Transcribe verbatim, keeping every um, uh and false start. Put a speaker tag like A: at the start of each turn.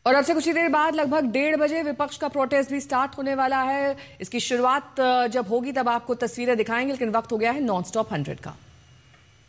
A: और अब से कुछ ही देर बाद लगभग डेढ़ बजे विपक्ष का प्रोटेस्ट भी स्टार्ट होने वाला है। इसकी शुरुआत जब होगी तब आपको तस्वीरें दिखाएंगे, लेकिन वक्त हो गया है नॉन स्टॉप हंड्रेड का।